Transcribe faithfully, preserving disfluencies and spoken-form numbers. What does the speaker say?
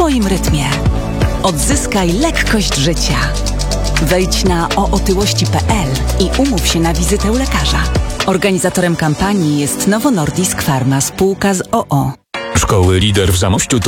swoim rytmie. Odzyskaj lekkość życia. Wejdź na o otyłości kropka p l i umów się na wizytę u lekarza. Organizatorem kampanii jest Novo Nordisk Pharma, spółka z o o. Szkoły Lider w Zamościu to